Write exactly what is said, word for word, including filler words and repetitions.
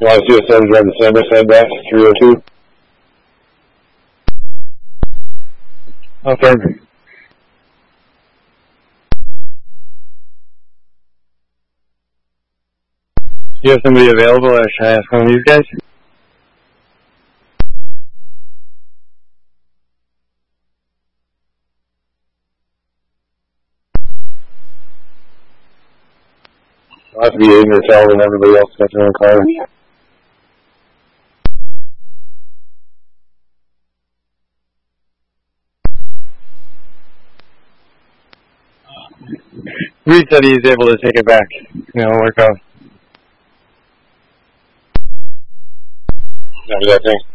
want to see us drive the side by side back, three oh two? Okay. Do you have somebody available, or should I ask one of these guys? I'll have to be Aiden or Calvin, everybody else got their own car. Reed said he's able to take it back. You know, work out. That thing.